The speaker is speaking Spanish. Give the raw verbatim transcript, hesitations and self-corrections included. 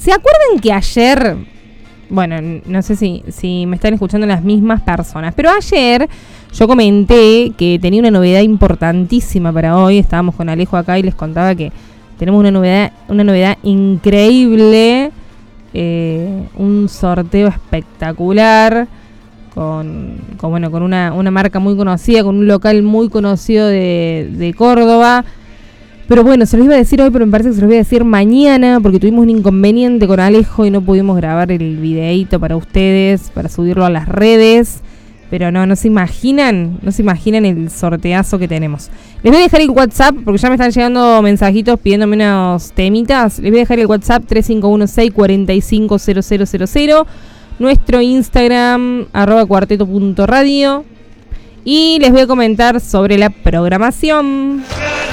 ¿Se acuerdan que ayer, bueno, no sé si, si me están escuchando las mismas personas, pero ayer yo comenté que tenía una novedad importantísima para hoy? Estábamos con Alejo acá y les contaba que tenemos una novedad, una novedad increíble, eh, un sorteo espectacular con, con bueno, con una, una marca muy conocida, con un local muy conocido de, de Córdoba. Pero bueno, se los iba a decir hoy, pero me parece que se los voy a decir mañana, porque tuvimos un inconveniente con Alejo y no pudimos grabar el videíto para ustedes, para subirlo a las redes. Pero no, no se imaginan, no se imaginan el sorteazo que tenemos. Les voy a dejar el WhatsApp, porque ya me están llegando mensajitos pidiéndome unos temitas. Les voy a dejar el WhatsApp tres cinco uno seis cuatro cinco cero cero cero cero. Nuestro Instagram, arroba cuarteto punto radio. Y les voy a comentar sobre la programación.